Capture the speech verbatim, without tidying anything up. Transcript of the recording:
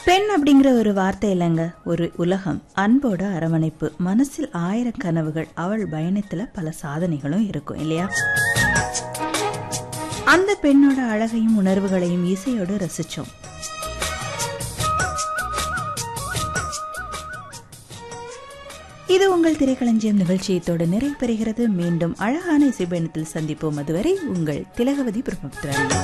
பெண் அப்படிங்கிற ஒரு வார்த்தை இல்லைங்க, ஒரு உலகம், அன்போட அரவணைப்பு, மனசில் ஆயிரம் கனவுகள், அவள் பயணத்துல பல சாதனைகளும் இருக்கும் இல்லையா? அந்த பெண்ணோட அழகையும் உணர்வுகளையும் இசையோடு ரசிச்சோம். இது உங்கள் திரைக்களஞ்சியம் நிகழ்ச்சியத்தோடு நிறைவு பெறுகிறது. மீண்டும் அழகான இசை பயணத்தில் சந்திப்போம். அதுவரை உங்கள் திலகவதி பிரம்மபுத்திரன்.